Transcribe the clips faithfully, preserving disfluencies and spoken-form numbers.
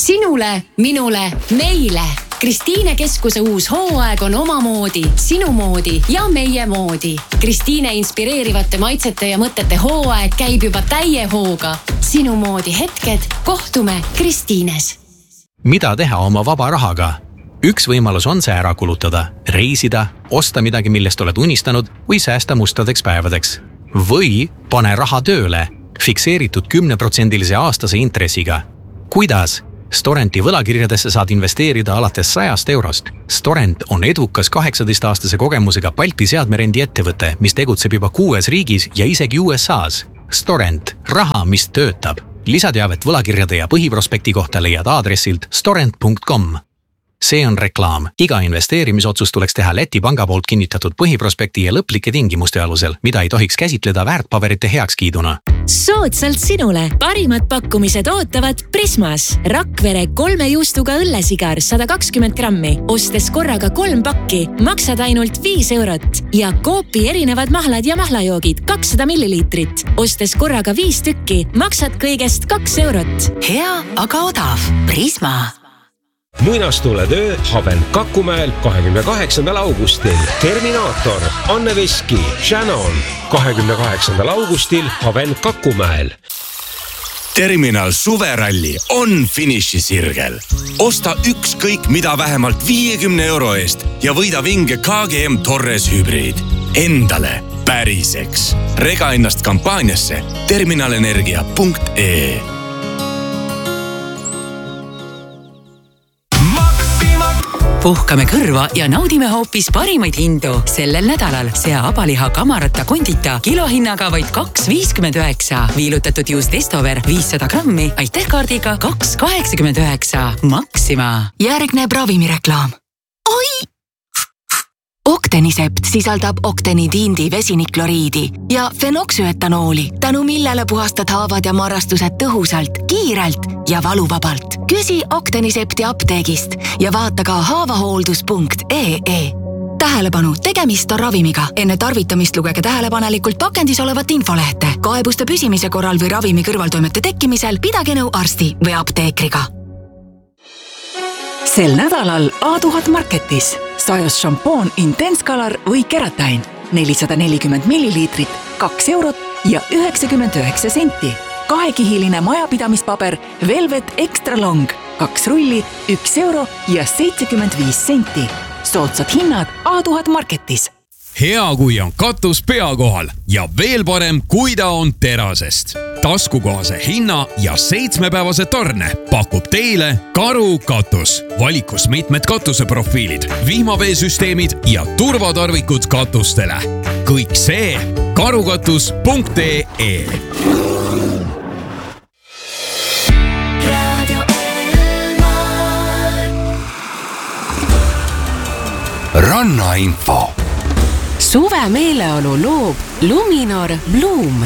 Sinule, minule, meile. Kristiine Keskuse uus hooaeg on omamoodi, sinu moodi ja meie moodi. Kristiine inspireerivate maitsete ja mõtete hooaeg käib juba täie hooga. Sinu moodi hetked, kohtume Kristiines. Mida teha oma vaba rahaga? Üks võimalus on see ära kulutada, reisida, osta midagi, millest oled unistanud või säästa mustadeks päevadeks. Või pane raha tööle, fikseeritud kümneprotsendilise aastase intressiga. Kuidas? Storenti võlakirjadesse saad investeerida alates sajast eurost. Storent on edukas kaheksateist-aastase kogemusega Balti seadmerendi ettevõte, mis tegutseb juba kuues riigis ja isegi U S A's. Storent, raha, mis töötab. Lisateavet võlakirjade ja põhiprospekti kohta leiad aadressilt storent punkt com. See on reklaam. Iga investeerimisotsus tuleks teha Läti panga poolt kinnitatud põhiprospekti ja lõplike tingimuste alusel, mida ei tohiks käsitleda väärtpaberite heakskiiduna. Soodsalt sinule parimad pakkumised ootavad Prismas. Rakvere kolme juustuga õllesigar sada kakskümmend grammi. Ostes korraga kolm pakki, maksad ainult viis eurot. Ja Coopi erinevad mahlad ja mahlajoogid kakssada milliliitrit. Ostes korraga viis tükki, maksad kõigest kaks eurot. Hea, aga odav. Prisma. Muinastuletöö Haven Kakumäel kahekümne kaheksandal augustil. Terminaator, Anne Veski, Shannon. kahekümne kaheksandal augustil Haven Kakumäel. Terminal suveralli on finišisirgel. Osta ükskõik mida vähemalt viiekümne euro eest ja võida vinge K G M Torres hübriid. Endale päriseks. Rega ennast kampaaniasse terminalenergia punkt ee. Puhkame kõrva ja naudime hoopis parimaid hindu. Sellel nädalal sea abaliha kamarata kondita kilohinnaga vaid kaks viiskümmend üheksa. Viilutatud juust Estover viissada grammi, aitäh kaardiga kaks kaheksakümmend üheksa. Maxima. Järgneb ravimireklaam. Oi! Octenisept sisaldab oktenidiindi vesinikloriidi ja fenoksüetanooli, tänu millele puhastad haavad ja marrastused tõhusalt, kiirelt ja valuvabalt. Küsi Octenisepti apteegist ja vaata ka haavahooldus punkt ee. Tähelepanu, tegemist on ravimiga. Enne tarvitamist lugege tähelepanelikult pakendis olevat infolehte. Kaebuste püsimise korral või ravimi kõrvaltoimete tekkimisel pidage nõu arsti või apteekriga. Sel nädalal A tuhat Marketis. Sajos šampoon Intense Color või Keratin. nelisada nelikümmend milliliitrit, kaks eurot ja üheksakümmend üheksa senti. Kahekihiline majapidamispaber Velvet Extra Long. Kaks rulli, üks euro ja seitsekümmend viis senti. Soodsad hinnad A tuhat Marketis. Hea, kui on katus pea kohal ja veel parem, kui ta on terasest. Taskukohase hinna ja seitsmepäevase tarne pakub teile Karu katus. Valikus mitmed katuseprofiilid, vihmaveesüsteemid ja turvatarvikud katustele. Kõik see karukatus punkt ee. Rannainfo. Suve meeleolu loob Luminor Bloom.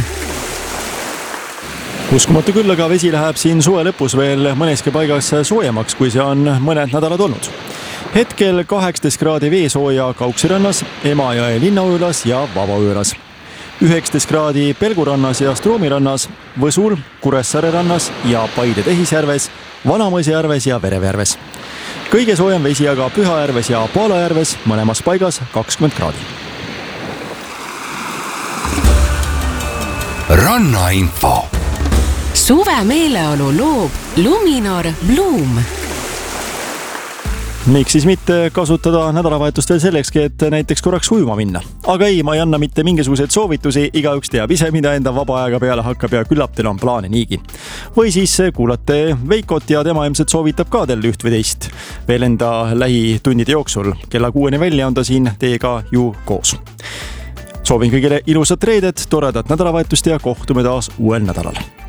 Uskumatu küll, aga vesi läheb siin suve lõpus veel mõneski paigas soojemaks, kui see on mõned nädalad olnud. Hetkel kaheksateist kraadi veesooja Kauksirannas, Emajõe linnaujlas ja Vabaujlas. üheksateist kraadi Pelgurannas ja Stroomirannas, Võsul, Kuressaare rannas ja Paide Tehisjärves, Vanamõisjärves ja Verevjärves. Kõige soojem vesi aga Pühajärves ja Paalajärves, mõlemas paigas kakskümmend kraadi. Rannainfo. Suve meeleolu loob Luminor Bloom. Miks siis mitte kasutada nädalavahetust veel sellekski, et näiteks korraks ujuma minna. Aga ei, ma ei anna mitte mingisuguseid soovitusi, igaüks teab ise, mida enda vaba aega peale hakkab ja küllap teil on plaane niigi. Või siis kuulate Veikot ja tema ilmselt soovitab ka teil üht või teist. Veel enda lähitunnide jooksul, kella kuueni välja on ta siin teiega ju koos. Soovin kõigile ilusat reedet, toredat nädalavahetust ja kohtume taas uuel nädalal.